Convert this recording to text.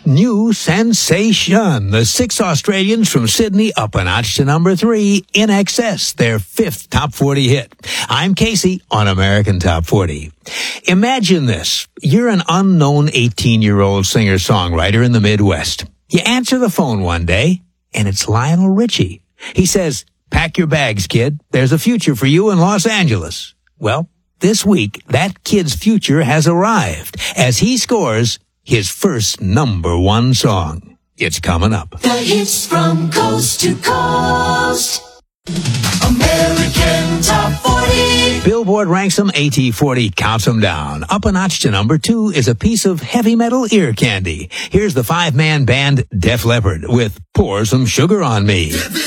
new sensation. The 6 Australians from Sydney up a notch to number 3, In Excess, their 5th top 40 hit. I'm Casey on American Top 40. Imagine this. You're an unknown 18-year-old singer-songwriter in the Midwest. You answer the phone one day, and it's Lionel Richie. He says, "Pack your bags, kid. There's a future for you in Los Angeles." Well, this week, that kid's future has arrived as he scores his first number 1 song. It's coming up. The hits from coast to coast. American Top 40. Billboard ranks them, AT40 counts them down. Up a notch to number 2 is a piece of heavy metal ear candy. Here's the 5-man band Def Leppard with Pour Some Sugar on Me.